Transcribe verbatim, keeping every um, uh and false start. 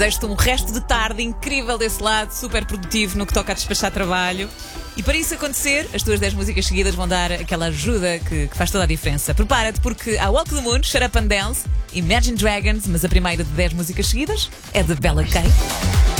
Desejo-te um resto de tarde incrível desse lado, super produtivo no que toca a despachar trabalho. E para isso acontecer, as tuas dez músicas seguidas vão dar aquela ajuda que, que faz toda a diferença. Prepara-te porque há Walk the Moon, Shut Up and Dance, Imagine Dragons, mas a primeira de dez músicas seguidas é de Bella K.